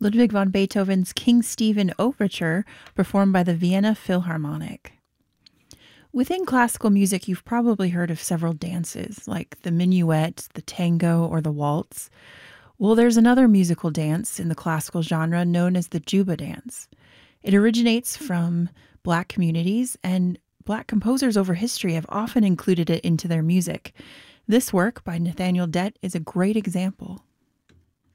Ludwig van Beethoven's King Stephen Overture, performed by the Vienna Philharmonic. Within classical music, you've probably heard of several dances, like the minuet, the tango, or the waltz. Well, there's another musical dance in the classical genre known as the Juba dance. It originates from Black communities, and Black composers over history have often included it into their music. This work by Nathaniel Dett is a great example.